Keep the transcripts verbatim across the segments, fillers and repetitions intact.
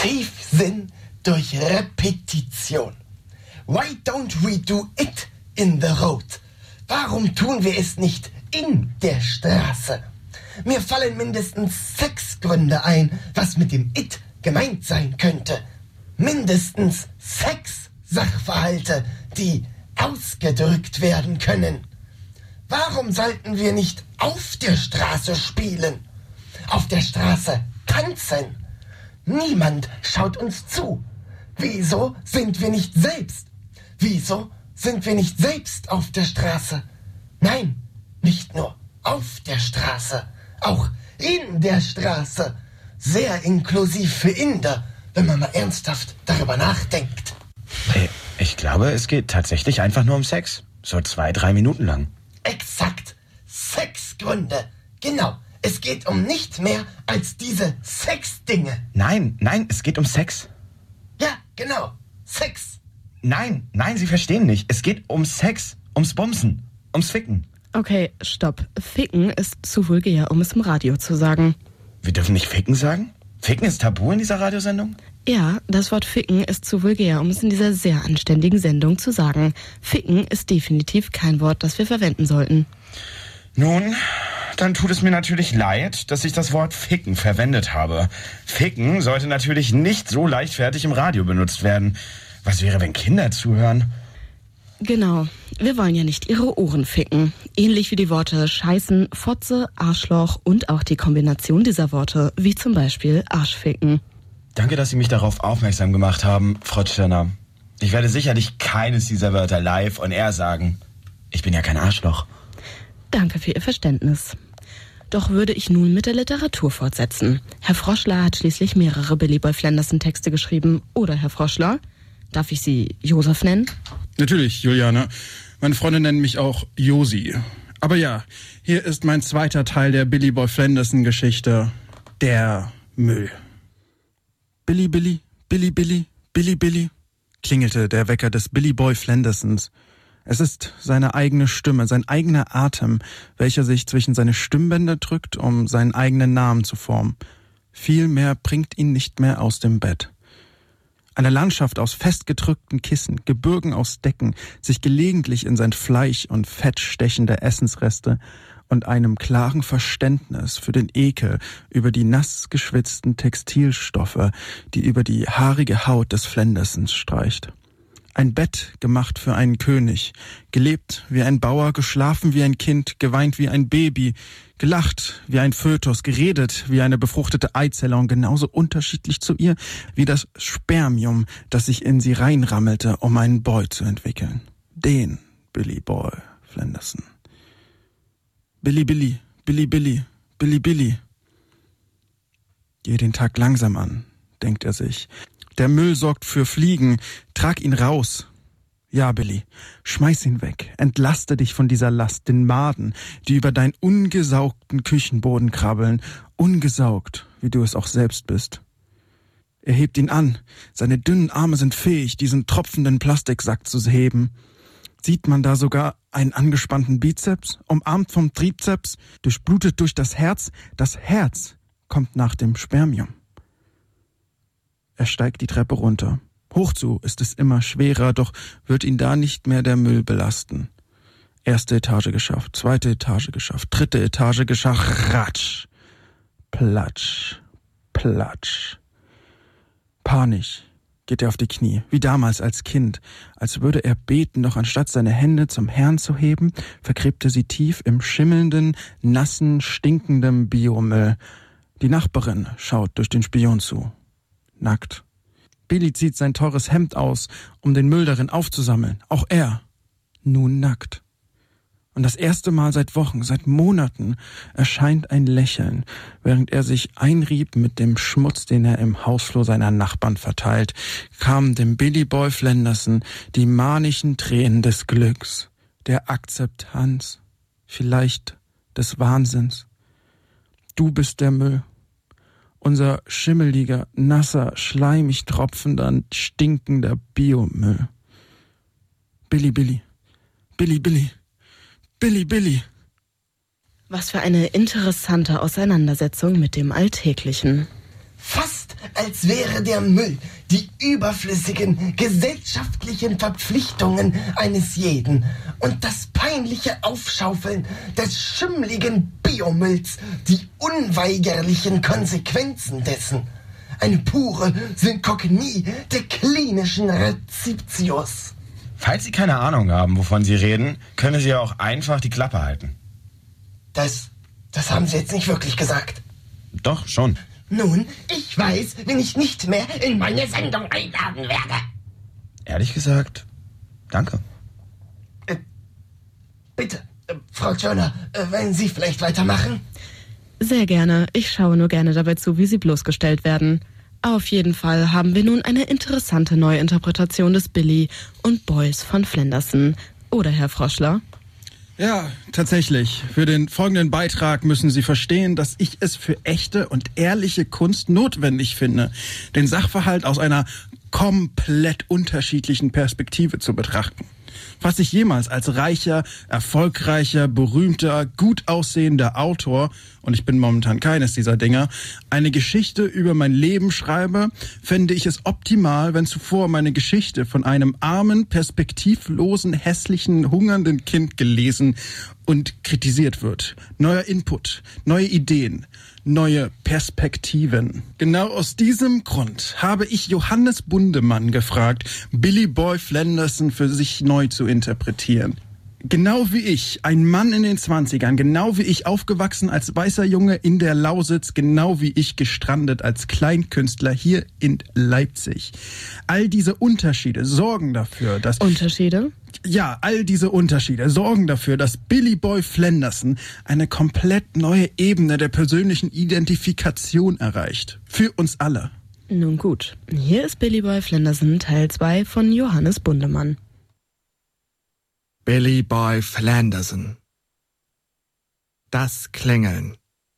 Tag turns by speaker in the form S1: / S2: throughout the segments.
S1: Tiefsinn durch Repetition. Why don't we do it in the road? Warum tun wir es nicht in der Straße? Mir fallen mindestens sechs Gründe ein, was mit dem It gemeint sein könnte. Mindestens sechs Sachverhalte, die ausgedrückt werden können. Warum sollten wir nicht auf der Straße spielen? Auf der Straße tanzen? Niemand schaut uns zu. Wieso sind wir nicht selbst? Wieso sind wir nicht selbst auf der Straße? Nein, nicht nur auf der Straße, auch in der Straße. Sehr inklusiv für Inder, wenn man mal ernsthaft darüber nachdenkt.
S2: Hey, ich glaube, es geht tatsächlich einfach nur um Sex. So zwei, drei Minuten lang.
S1: Exakt. Sechs Gründe. Genau. Es geht um nicht mehr als diese Sex-Dinge.
S2: Nein, nein, es geht um Sex.
S1: Ja, genau. Sex.
S2: Nein, nein, Sie verstehen nicht. Es geht um Sex, ums Bumsen, ums Ficken.
S3: Okay, stopp. Ficken ist zu vulgär, um es im Radio zu sagen.
S2: Wir dürfen nicht Ficken sagen? Ficken ist tabu in dieser Radiosendung?
S3: Ja, das Wort Ficken ist zu vulgär, um es in dieser sehr anständigen Sendung zu sagen. Ficken ist definitiv kein Wort, das wir verwenden sollten.
S2: Nun, dann tut es mir natürlich leid, dass ich das Wort Ficken verwendet habe. Ficken sollte natürlich nicht so leichtfertig im Radio benutzt werden. Was wäre, wenn Kinder zuhören?
S3: Genau. Wir wollen ja nicht ihre Ohren ficken. Ähnlich wie die Worte Scheißen, Fotze, Arschloch und auch die Kombination dieser Worte, wie zum Beispiel Arschficken.
S2: Danke, dass Sie mich darauf aufmerksam gemacht haben, Frau Tschirner. Ich werde sicherlich keines dieser Wörter live on air sagen. Ich bin ja kein Arschloch.
S3: Danke für Ihr Verständnis. Doch würde ich nun mit der Literatur fortsetzen. Herr Froschler hat schließlich mehrere Billy Boy Flanderson-Texte geschrieben. Oder, Herr Froschler, darf ich Sie Josef nennen?
S4: Natürlich, Juliane. Meine Freunde nennen mich auch Josi. Aber ja, hier ist mein zweiter Teil der Billy Boy Flanderson-Geschichte. Der Müll. Billy, Billy, Billy, Billy, Billy, Billy, klingelte der Wecker des Billy Boy Flandersons. Es ist seine eigene Stimme, sein eigener Atem, welcher sich zwischen seine Stimmbänder drückt, um seinen eigenen Namen zu formen. Viel mehr bringt ihn nicht mehr aus dem Bett. Eine Landschaft aus festgedrückten Kissen, Gebirgen aus Decken, sich gelegentlich in sein Fleisch und Fett stechende Essensreste und einem klaren Verständnis für den Ekel über die nass geschwitzten Textilstoffe, die über die haarige Haut des Flandersons streicht. Ein Bett gemacht für einen König, gelebt wie ein Bauer, geschlafen wie ein Kind, geweint wie ein Baby, gelacht wie ein Fötus, geredet wie eine befruchtete Eizelle und genauso unterschiedlich zu ihr wie das Spermium, das sich in sie reinrammelte, um einen Boy zu entwickeln. Den Billy Boy Flanderson. Billy, Billy, Billy, Billy, Billy, Billy. Geh den Tag langsam an, denkt er sich. Der Müll sorgt für Fliegen. Trag ihn raus. Ja, Billy, schmeiß ihn weg. Entlaste dich von dieser Last, den Maden, die über deinen ungesaugten Küchenboden krabbeln. Ungesaugt, wie du es auch selbst bist. Er hebt ihn an. Seine dünnen Arme sind fähig, diesen tropfenden Plastiksack zu heben. Sieht man da sogar einen angespannten Bizeps, umarmt vom Trizeps, durchblutet durch das Herz. Das Herz kommt nach dem Spermium. Er steigt die Treppe runter. Hoch zu ist es immer schwerer, doch wird ihn da nicht mehr der Müll belasten. Erste Etage geschafft, zweite Etage geschafft, dritte Etage geschafft, ratsch, platsch, platsch. Panisch geht er auf die Knie, wie damals als Kind. Als würde er beten, doch anstatt seine Hände zum Herrn zu heben, vergräbt er sie tief im schimmelnden, nassen, stinkenden Biomüll. Die Nachbarin schaut durch den Spion zu. Nackt. Billy zieht sein teures Hemd aus, um den Müll darin aufzusammeln. Auch er. Nun nackt. Und das erste Mal seit Wochen, seit Monaten erscheint ein Lächeln, während er sich einrieb mit dem Schmutz, den er im Hausflur seiner Nachbarn verteilt, kamen dem Billy Boy Flanderson die manischen Tränen des Glücks, der Akzeptanz, vielleicht des Wahnsinns. Du bist der Müll. Unser schimmeliger, nasser, schleimig tropfender, stinkender Biomüll. Billy, Billy, Billy, Billy, Billy, Billy.
S3: Was für eine interessante Auseinandersetzung mit dem Alltäglichen.
S1: Fast als wäre der Müll die überflüssigen gesellschaftlichen Verpflichtungen eines jeden und das peinliche Aufschaufeln des schimmligen Biomülls die unweigerlichen Konsequenzen dessen. Eine pure Synkognie der klinischen Rezeptius.
S2: Falls Sie keine Ahnung haben, wovon Sie reden, können Sie ja auch einfach die Klappe halten.
S1: Das, das haben Sie jetzt nicht wirklich gesagt.
S2: Doch, schon.
S1: Nun, ich weiß, wen ich nicht mehr in meine Sendung einladen werde.
S2: Ehrlich gesagt, danke.
S1: Äh, bitte, äh, Frau Turner, äh, wollen Sie vielleicht weitermachen?
S3: Sehr gerne. Ich schaue nur gerne dabei zu, wie sie bloßgestellt werden. Auf jeden Fall haben wir nun eine interessante Neuinterpretation des Billy und Boys von Flenderson. Oder, Herr Froschler?
S4: Ja, tatsächlich. Für den folgenden Beitrag müssen Sie verstehen, dass ich es für echte und ehrliche Kunst notwendig finde, den Sachverhalt aus einer komplett unterschiedlichen Perspektive zu betrachten. Was ich jemals als reicher, erfolgreicher, berühmter, gut aussehender Autor, und ich bin momentan keines dieser Dinger, eine Geschichte über mein Leben schreibe, fände ich es optimal, wenn zuvor meine Geschichte von einem armen, perspektivlosen, hässlichen, hungernden Kind gelesen und kritisiert wird. Neuer Input, neue Ideen, neue Perspektiven. Genau aus diesem Grund habe ich Johannes Bundemann gefragt, Billy Boy Flenderson für sich neu zu interpretieren. Genau wie ich, ein Mann in den Zwanzigern, genau wie ich aufgewachsen als weißer Junge in der Lausitz, genau wie ich gestrandet als Kleinkünstler hier in Leipzig. All diese Unterschiede sorgen dafür, dass...
S3: Unterschiede?
S4: Ja, all diese Unterschiede sorgen dafür, dass Billy Boy Flenderson eine komplett neue Ebene der persönlichen Identifikation erreicht. Für uns alle.
S3: Nun gut, hier ist Billy Boy Flenderson Teil zwei von Johannes Bundemann.
S5: Billy Boy Flenderson. Das Klingeln.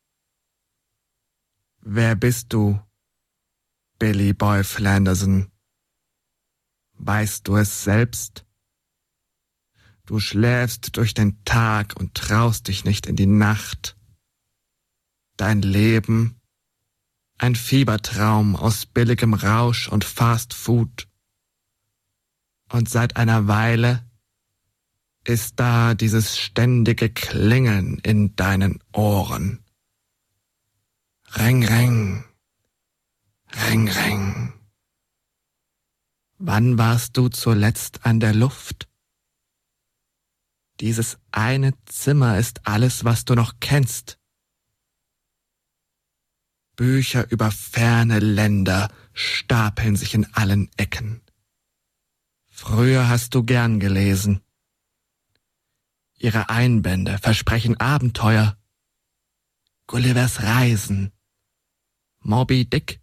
S5: Wer bist du, Billy Boy Flenderson? Weißt du es selbst? Du schläfst durch den Tag und traust dich nicht in die Nacht. Dein Leben, ein Fiebertraum aus billigem Rausch und Fast Food. Und seit einer Weile ist da dieses ständige Klingeln in deinen Ohren. Ring, ring, ring, ring. Wann warst du zuletzt an der Luft? Dieses eine Zimmer ist alles, was du noch kennst. Bücher über ferne Länder stapeln sich in allen Ecken. Früher hast du gern gelesen. Ihre Einbände versprechen Abenteuer. Gullivers Reisen, Moby Dick,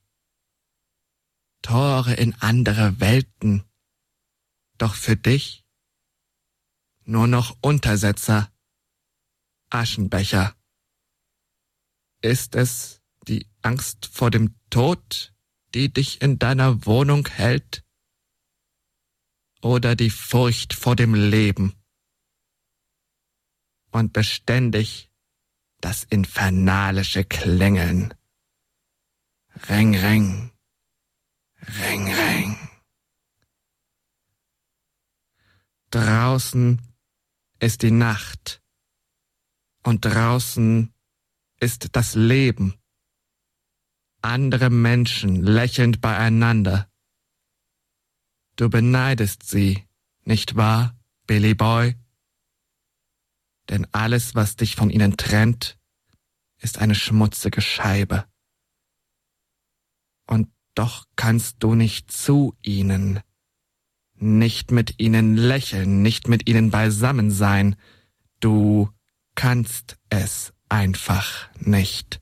S5: Tore in andere Welten. Doch für dich nur noch Untersetzer, Aschenbecher. Ist es die Angst vor dem Tod, die dich in deiner Wohnung hält? Oder die Furcht vor dem Leben? Und beständig das infernalische Klingeln. Ring, ring, ring, ring. Draußen ist die Nacht und draußen ist das Leben. Andere Menschen lächelnd beieinander. Du beneidest sie, nicht wahr, Billy Boy? Denn alles, was dich von ihnen trennt, ist eine schmutzige Scheibe. Und doch kannst du nicht zu ihnen, nicht mit ihnen lächeln, nicht mit ihnen beisammen sein. Du kannst es einfach nicht.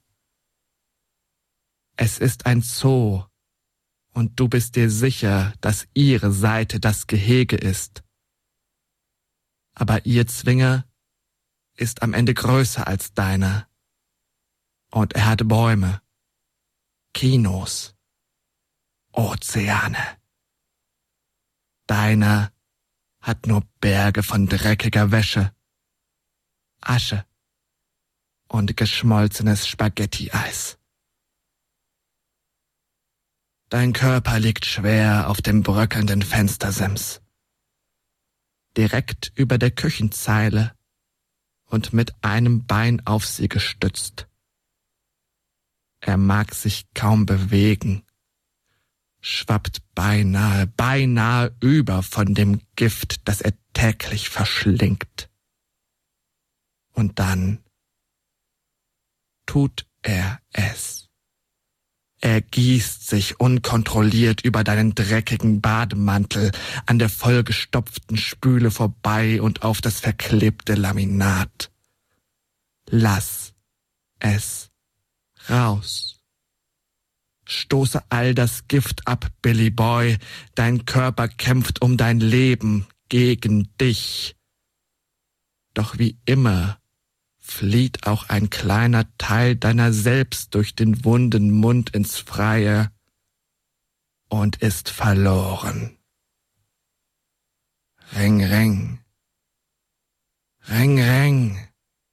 S5: Es ist ein Zoo, und du bist dir sicher, dass ihre Seite das Gehege ist. Aber ihr Zwinger ist am Ende größer als deiner. Und er hat Bäume, Kinos, Ozeane. Deiner hat nur Berge von dreckiger Wäsche, Asche und geschmolzenes Spaghetti-Eis. Dein Körper liegt schwer auf dem bröckelnden Fenstersims. Direkt über der Küchenzeile und mit einem Bein auf sie gestützt. Er mag sich kaum bewegen, schwappt beinahe, beinahe über von dem Gift, das er täglich verschlingt. Und dann tut er es. Er gießt sich unkontrolliert über deinen dreckigen Bademantel an der vollgestopften Spüle vorbei und auf das verklebte Laminat. Lass es raus. Stoße all das Gift ab, Billy Boy. Dein Körper kämpft um dein Leben gegen dich. Doch wie immer flieht auch ein kleiner Teil deiner selbst durch den wunden Mund ins Freie und ist verloren. Ring, ring. Ring, ring.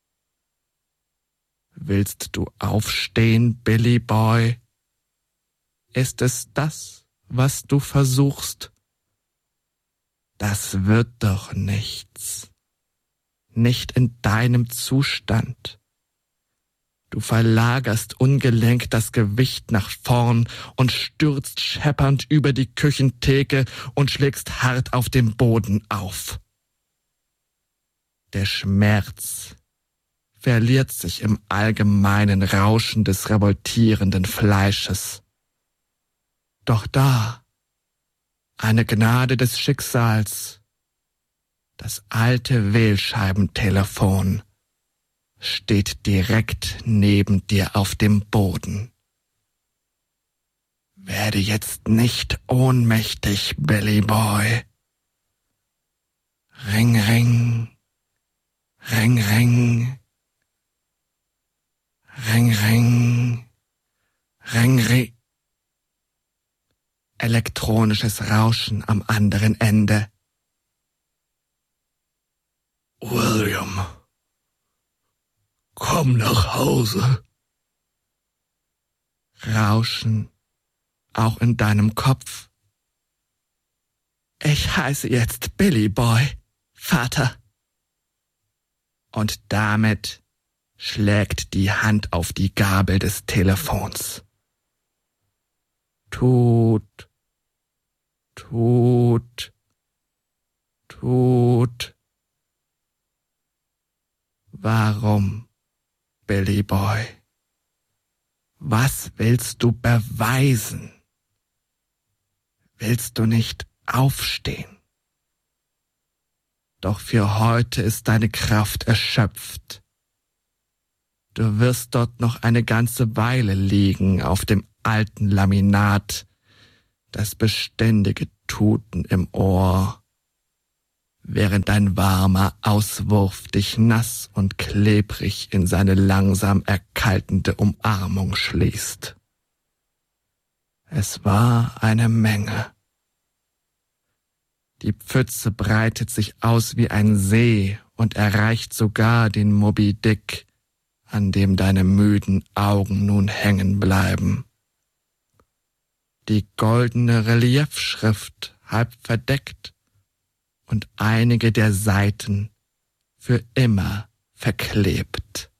S5: Willst du aufstehen, Billy Boy? Ist es das, was du versuchst? Das wird doch nichts. Nicht in deinem Zustand. Du verlagerst ungelenk das Gewicht nach vorn und stürzt scheppernd über die Küchentheke und schlägst hart auf dem Boden auf. Der Schmerz verliert sich im allgemeinen Rauschen des revoltierenden Fleisches. Doch da, eine Gnade des Schicksals, das alte Wählscheibentelefon steht direkt neben dir auf dem Boden. Werde jetzt nicht ohnmächtig, Billy Boy. Ring, ring, ring, ring, ring, ring, ring, ring. Elektronisches Rauschen am anderen Ende. William, komm nach Hause. Rauschen, auch in deinem Kopf. Ich heiße jetzt Billy Boy, Vater. Und damit schlägt die Hand auf die Gabel des Telefons. Tut, tut, tut. Warum, Billy Boy? Was willst du beweisen? Willst du nicht aufstehen? Doch für heute ist deine Kraft erschöpft. Du wirst dort noch eine ganze Weile liegen auf dem alten Laminat, das beständige Tuten im Ohr, während ein warmer Auswurf dich nass und klebrig in seine langsam erkaltende Umarmung schließt. Es war eine Menge. Die Pfütze breitet sich aus wie ein See und erreicht sogar den Moby Dick, an dem deine müden Augen nun hängen bleiben. Die goldene Reliefschrift halb verdeckt und einige der Seiten für immer verklebt.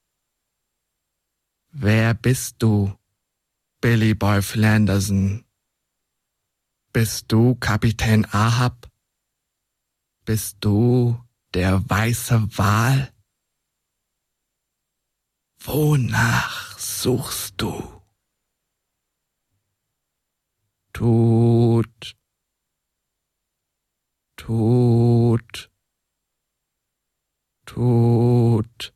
S5: Wer bist du, Billy Boy Flanderson? Bist du Kapitän Ahab? Bist du der weiße Wal? Wonach suchst du? Tut, tut, tut,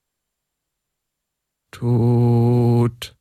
S5: tut.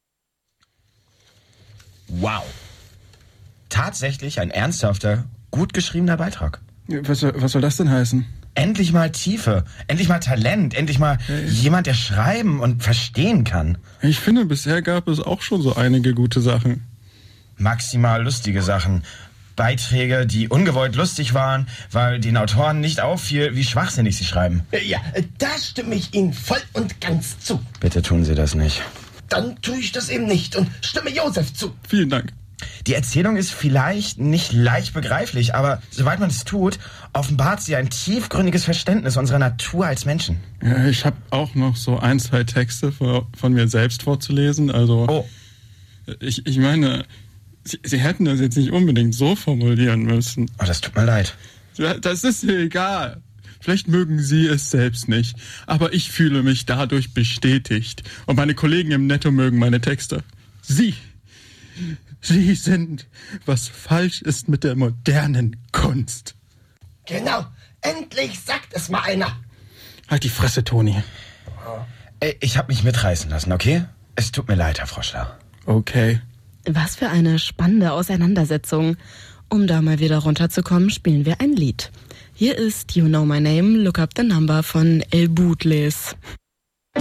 S2: Wow. Tatsächlich ein ernsthafter, gut geschriebener Beitrag.
S4: Was soll, was soll das denn heißen?
S2: Endlich mal Tiefe, endlich mal Talent, endlich mal
S4: Hey.
S2: jemand, der schreiben und verstehen kann.
S4: Ich finde, bisher gab es auch schon so einige gute Sachen.
S2: Maximal lustige Sachen. Beiträge, die ungewollt lustig waren, weil den Autoren nicht auffiel, wie schwachsinnig sie schreiben.
S1: Ja, da stimme ich Ihnen voll und ganz zu.
S2: Bitte tun Sie das nicht.
S1: Dann tue ich das eben nicht und stimme Josef zu.
S4: Vielen Dank.
S2: Die Erzählung ist vielleicht nicht leicht begreiflich, aber soweit man es tut, offenbart sie ein tiefgründiges Verständnis unserer Natur als Menschen.
S4: Ja, ich habe auch noch so ein, zwei Texte von, von mir selbst vorzulesen. Also,
S2: oh.
S4: ich, ich meine, Sie, Sie hätten das jetzt nicht unbedingt so formulieren müssen.
S2: Oh, das tut mir leid.
S4: Das ist mir egal. Vielleicht mögen Sie es selbst nicht, aber ich fühle mich dadurch bestätigt. Und meine Kollegen im Netto mögen meine Texte. Sie... Sie sind, was falsch ist mit der modernen Kunst.
S1: Genau, endlich sagt es mal einer.
S4: Halt die Fresse, Toni.
S2: Ey, ich hab mich mitreißen lassen, okay? Es tut mir leid, Herr Froschler.
S4: Okay.
S3: Was für eine spannende Auseinandersetzung. Um da mal wieder runterzukommen, spielen wir ein Lied. Hier ist You Know My Name, Look Up the Number von El Bootles.